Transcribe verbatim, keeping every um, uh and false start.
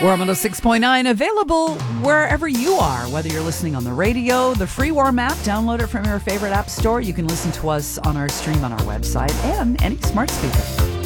Warm one oh six point nine, available wherever you are, whether you're listening on the radio, the free Warm app, download it from your favorite app store. You can listen to us on our stream on our website and any smart speaker.